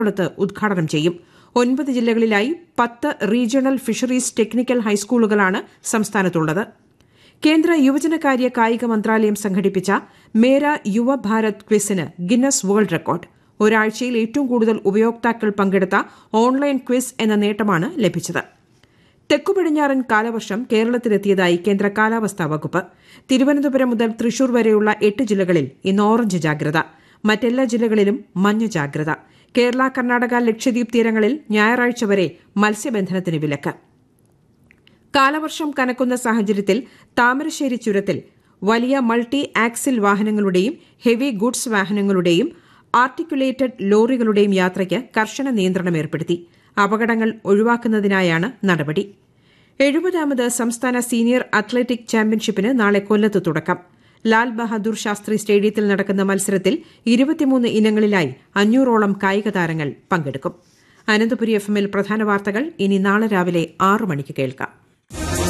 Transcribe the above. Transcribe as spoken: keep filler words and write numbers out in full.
എറണാകുളത്ത് ഉദ്ഘാടനം ചെയ്യും. ഒൻപത് ജില്ലകളിലായി പത്ത് റീജിയണൽ ഫിഷറീസ് ടെക്നിക്കൽ ഹൈസ്കൂളുകളാണ് സംസ്ഥാനത്തുള്ളത്. കേന്ദ്ര യുവജനകാര്യ കായിക മന്ത്രാലയം സംഘടിപ്പിച്ച മേര യുവ ഭാരത് ക്വിസിന് ഗിന്നസ് വേൾഡ് റെക്കോർഡ്. ഒരാഴ്ചയിൽ ഏറ്റവും കൂടുതൽ ഉപയോക്താക്കൾ പങ്കെടുത്ത ഓൺലൈൻ ക്വിസ് എന്ന നേട്ടമാണ് ലഭിച്ചത്. തെക്കുപടിഞ്ഞാറൻ കാലവർഷം കേരളത്തിലെത്തിയതായി കേന്ദ്ര കാലാവസ്ഥാ വകുപ്പ്. തിരുവനന്തപുരം മുതൽ തൃശൂർ വരെയുള്ള എട്ട് ജില്ലകളിൽ ഇന്ന് ഓറഞ്ച് ജാഗ്രത. മറ്റെല്ലാ ജില്ലകളിലും മഞ്ഞ ജാഗ്രത. കേരള, കർണാടക, ലക്ഷദ്വീപ് തീരങ്ങളിൽ ഞായറാഴ്ച വരെ മത്സ്യബന്ധനത്തിന് വിലക്ക്. കാലവർഷം കനക്കുന്ന സാഹചര്യത്തിൽ താമരശ്ശേരി ചുരത്തിൽ വലിയ multi axle വാഹനങ്ങളുടെയും heavy goods വാഹനങ്ങളുടെയും articulated ലോറികളുടെയും യാത്രയ്ക്ക് കർശന നിയന്ത്രണം ഏർപ്പെടുത്തി. അപകടങ്ങൾ ഒഴിവാക്കുന്നതിനായാണ് നടപടി. എഴുപതാമത് സംസ്ഥാന സീനിയർ അത്ലറ്റിക് ചാമ്പ്യൻഷിപ്പിന് നാളെ കൊല്ലത്ത് തുടക്കം. ലാൽ ബഹാദൂർ ശാസ്ത്രി സ്റ്റേഡിയത്തിൽ നടക്കുന്ന മത്സരത്തിൽ ഇരുപത്തിമൂന്ന് ഇനങ്ങളിലായി അഞ്ഞൂറോളം കായിക താരങ്ങൾ പങ്കെടുക്കും. അനന്തപുരി എഫ് എമ്മിൽ പ്രധാന വാർത്തകൾ ഇനി നാളെ രാവിലെ ആറു മണിക്ക് കേൾക്കാം.